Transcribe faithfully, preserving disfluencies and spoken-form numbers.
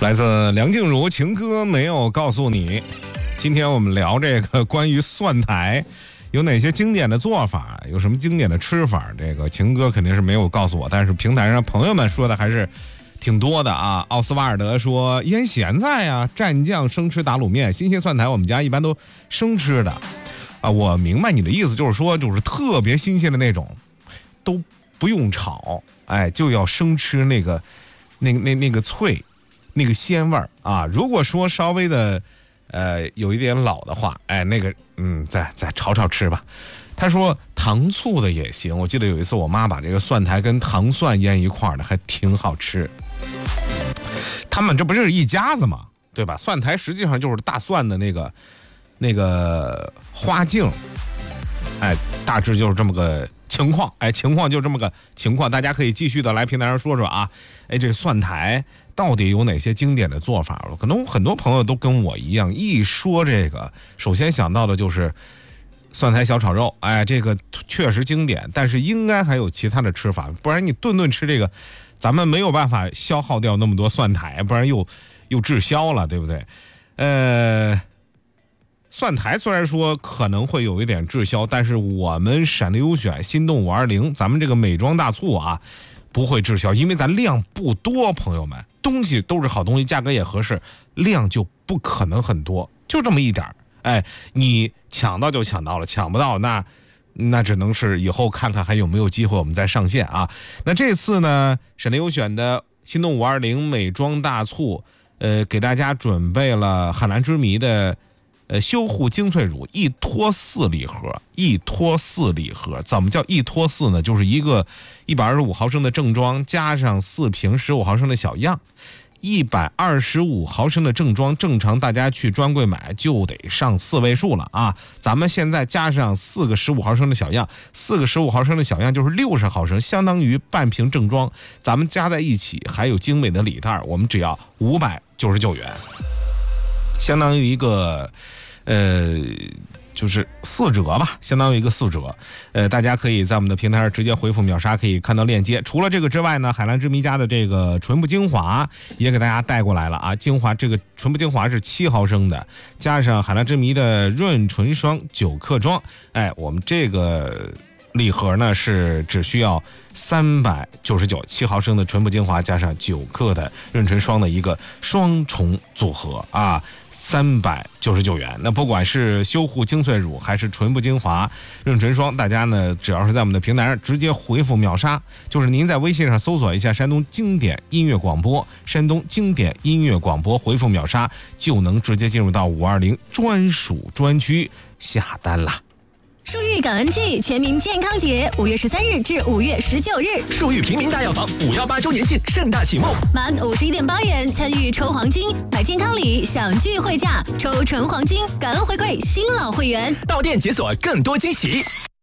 来自梁静茹，情歌没有告诉你。今天我们聊这个关于蒜苔有哪些经典的做法，有什么经典的吃法，这个情歌肯定是没有告诉我，但是平台上朋友们说的还是挺多的啊。奥斯瓦尔德说腌咸菜啊，蘸酱生吃打卤面，新鲜蒜苔我们家一般都生吃的啊。我明白你的意思，就是说就是特别新鲜的那种都不用炒，哎，就要生吃那个那个那那个脆那个鲜味儿啊。如果说稍微的呃有一点老的话，哎，那个嗯再再炒炒吃吧。他说糖醋的也行，我记得有一次我妈把这个蒜苔跟糖蒜腌一块儿的，还挺好吃。他们这不是一家子嘛，对吧？蒜苔实际上就是大蒜的那个那个花茎，哎，大致就是这么个情况，哎，情况就这么个情况，大家可以继续的来平台上说说啊，哎，这蒜苔到底有哪些经典的做法？可能很多朋友都跟我一样，一说这个，首先想到的就是蒜苔小炒肉，哎，这个确实经典，但是应该还有其他的吃法，不然你顿顿吃这个，咱们没有办法消耗掉那么多蒜苔，不然又又滞销了，对不对？呃。蒜苔虽然说可能会有一点滞销，但是我们闪力优选心动五二零，咱们这个美妆大促啊，不会滞销，因为咱量不多，朋友们，东西都是好东西，价格也合适，量就不可能很多，就这么一点，哎，你抢到就抢到了，抢不到那那只能是以后看看还有没有机会我们再上线啊。那这次呢，闪力优选的心动五二零美妆大促，呃，给大家准备了海蓝之谜的呃，修护精粹乳一拖四礼盒，一拖四礼盒，怎么叫一拖四呢？就是一个一百二十五毫升的正装，加上四瓶十五毫升的小样。一百二十五毫升的正装，正常大家去专柜买就得上四位数了啊！咱们现在加上四个十五毫升的小样，四个十五毫升的小样就是六十毫升，相当于半瓶正装。咱们加在一起，还有精美的礼袋，我们只要五百九十九元。相当于一个，呃，就是四折吧，相当于一个四折。呃，大家可以在我们的平台上直接回复秒杀，可以看到链接。除了这个之外呢，海蓝之谜家的这个唇部精华也给大家带过来了啊。精华这个唇部精华是七毫升的，加上海蓝之谜的润唇霜九克装，哎，我们这个礼盒呢是只需要三百九十九，七毫升的唇部精华加上九克的润唇霜的一个双重组合啊，三百九十九元。那不管是修护精粹乳还是唇部精华、润唇霜，大家呢只要是在我们的平台上直接回复秒杀，就是您在微信上搜索一下山东经典音乐广播，山东经典音乐广播，回复秒杀就能直接进入到五二零专属专区下单啦。 树玉感恩季全民健康节，五月十三日至五月十九日， 树玉平民大药房五幺八周年庆盛大启幕， 满五十一点八元参与抽黄金，买健康礼享聚会价，抽纯黄金，感恩回馈新老会员， 到店解锁更多惊喜。